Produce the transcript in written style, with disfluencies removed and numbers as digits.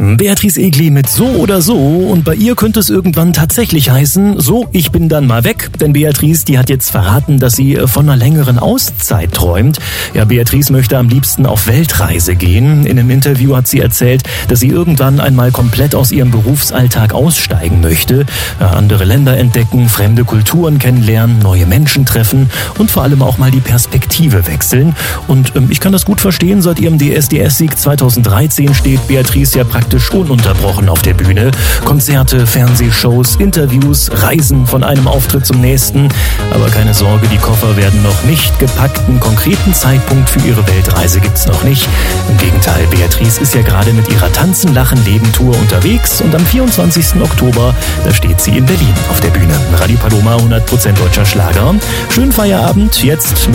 Beatrice Egli mit So oder So, und bei ihr könnte es irgendwann tatsächlich heißen, so, ich bin dann mal weg, denn Beatrice, die hat jetzt verraten, dass sie von einer längeren Auszeit träumt. Ja, Beatrice möchte am liebsten auf Weltreise gehen. In einem Interview hat sie erzählt, dass sie irgendwann einmal komplett aus ihrem Berufsalltag aussteigen möchte, andere Länder entdecken, fremde Kulturen kennenlernen, neue Menschen treffen und vor allem auch mal die Perspektive wechseln. Und ich kann das gut verstehen, seit ihrem DSDS-Sieg 2013 steht Beatrice ja praktisch ununterbrochen auf der Bühne. Konzerte, Fernsehshows, Interviews, Reisen von einem Auftritt zum nächsten. Aber keine Sorge, die Koffer werden noch nicht gepackt. Einen konkreten Zeitpunkt für ihre Weltreise gibt's noch nicht. Im Gegenteil, Beatrice ist ja gerade mit ihrer Tanzen, Lachen, Leben Tour unterwegs und am 24. Oktober, da steht sie in Berlin auf der Bühne. Radio Paloma, 100% deutscher Schlager. Schönen Feierabend, jetzt